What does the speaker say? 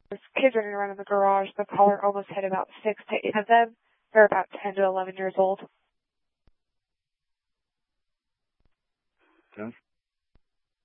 There's kids running around in the garage. The caller almost hit about 6 to 8 of them. They're about 10 to 11 years old. Okay.